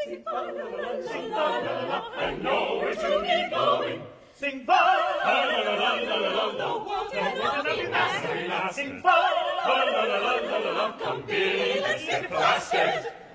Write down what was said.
Sing fa la la la, sing fa la la la, and nowhere to be going. Sing fa la la la la la la la, the world cannot be mastered. Sing fa la la la la la la, come Billy, let's get blasted.